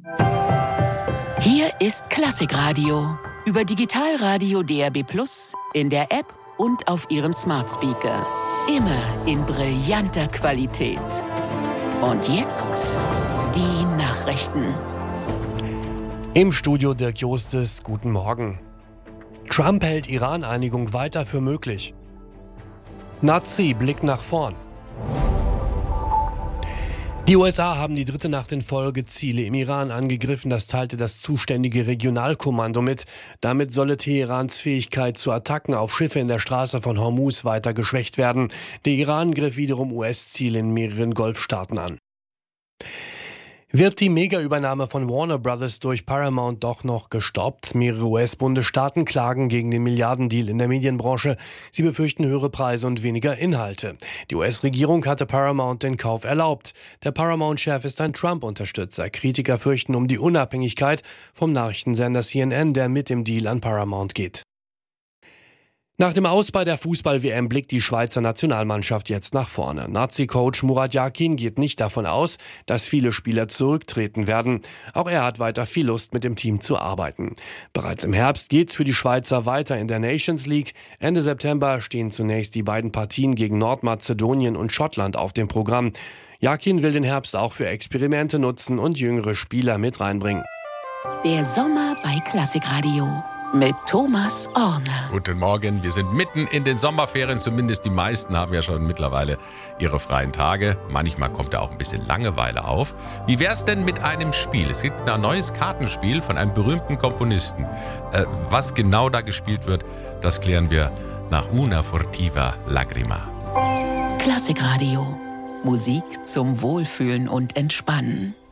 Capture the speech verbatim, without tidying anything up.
Hier ist Klassikradio. Über Digitalradio D R B Plus, in der App und auf Ihrem Smart Speaker. Immer in brillanter Qualität. Und jetzt die Nachrichten. Im Studio Dirk Jostes, guten Morgen. Trump hält Iran-Einigung weiter für möglich. Nazi blickt nach vorn. Die U S A haben die dritte Nacht in Folge Ziele im Iran angegriffen, das teilte das zuständige Regionalkommando mit. Damit solle Teherans Fähigkeit zu Attacken auf Schiffe in der Straße von Hormuz weiter geschwächt werden. Der Iran griff wiederum U S-Ziele in mehreren Golfstaaten an. Wird die Mega-Übernahme von Warner Brothers durch Paramount doch noch gestoppt? Mehrere U S-Bundesstaaten klagen gegen den Milliardendeal in der Medienbranche. Sie befürchten höhere Preise und weniger Inhalte. Die U S-Regierung hatte Paramount den Kauf erlaubt. Der Paramount-Chef ist ein Trump-Unterstützer. Kritiker fürchten um die Unabhängigkeit vom Nachrichtensender C N N, der mit dem Deal an Paramount geht. Nach dem Aus bei der Fußball-W M blickt die Schweizer Nationalmannschaft jetzt nach vorne. Nazi-Coach Murat Yakin geht nicht davon aus, dass viele Spieler zurücktreten werden. Auch er hat weiter viel Lust, mit dem Team zu arbeiten. Bereits im Herbst geht's für die Schweizer weiter in der Nations League. Ende September stehen zunächst die beiden Partien gegen Nordmazedonien und Schottland auf dem Programm. Yakin will den Herbst auch für Experimente nutzen und jüngere Spieler mit reinbringen. Der Sommer bei Klassikradio. Mit Thomas Orner. Guten Morgen, wir sind mitten in den Sommerferien, zumindest die meisten haben ja schon mittlerweile ihre freien Tage. Manchmal kommt da auch ein bisschen Langeweile auf. Wie wär's denn mit einem Spiel? Es gibt ein neues Kartenspiel von einem berühmten Komponisten. Äh, was genau da gespielt wird, das klären wir nach Una Furtiva Lagrima. Klassikradio. Musik zum Wohlfühlen und Entspannen.